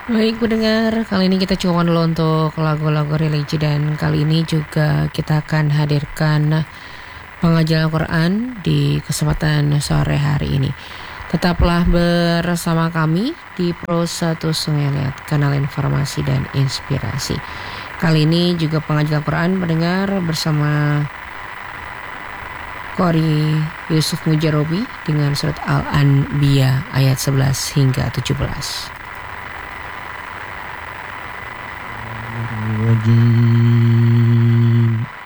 Baik pendengar, kali ini kita coba dulu untuk lagu-lagu religi dan kali ini juga kita akan hadirkan pengajian Al-Quran di kesempatan sore hari ini. Tetaplah bersama kami di Pro 1 Sungai Liat, kanal informasi dan inspirasi. Kali ini juga pengajian Al-Quran mendengar bersama Qori Yusuf Mujarobi dengan surat Al-Anbiya ayat 11 hingga 17. Rajim